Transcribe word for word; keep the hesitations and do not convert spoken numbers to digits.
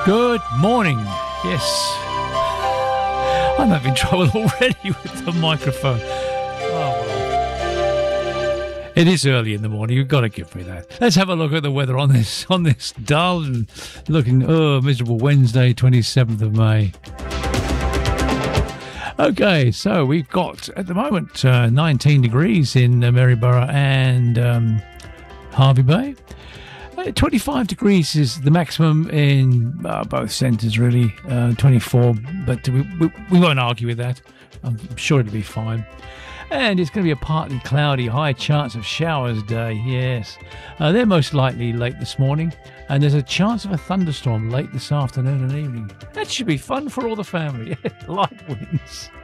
Good morning. Yes. I'm having trouble already with the microphone. Oh, well. It is early in the morning. You've got to give me that. Let's have a look at the weather on this on this dull and looking oh miserable Wednesday, twenty-seventh of May. Okay, so we've got at the moment uh, nineteen degrees in uh, Maryborough and um, Hervey Bay. Uh, twenty-five degrees is the maximum in uh, both centres, really. Uh, twenty-four, but we, we, we won't argue with that. I'm sure it'll be fine. And it's going to be a partly cloudy, high chance of showers day, yes. Uh, they're most likely late this morning, and there's a chance of a thunderstorm late this afternoon and evening. That should be fun for all the family. Light winds.